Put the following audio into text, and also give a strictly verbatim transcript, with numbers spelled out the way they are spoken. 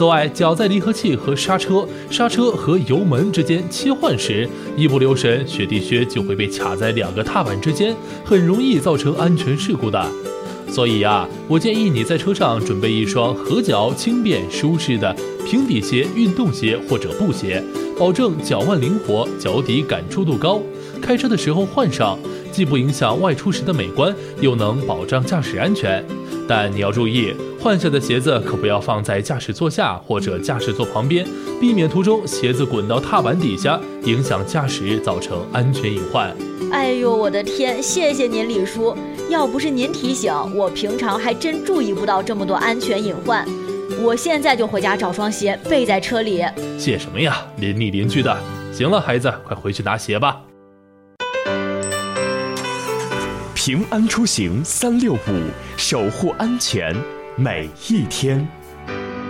此外，脚在离合器和刹车、刹车和油门之间切换时，一不留神，雪地靴就会被卡在两个踏板之间，很容易造成安全事故的。所以呀、啊，我建议你在车上准备一双合脚、轻便、舒适的平底鞋、运动鞋或者布鞋，保证脚腕灵活，脚底感触度高。开车的时候换上，既不影响外出时的美观，又能保障驾驶安全。但你要注意，换下的鞋子可不要放在驾驶座下或者驾驶座旁边，避免途中鞋子滚到踏板底下，影响驾驶，造成安全隐患。 哎呦，我的天，谢谢您李叔，要不是您提醒，我平常还真注意不到这么多安全隐患。我现在就回家找双鞋备在车里。 谢什么呀，邻里邻居的。行了，孩子，快回去拿鞋吧。 平安出行三六五，守护安全每一天。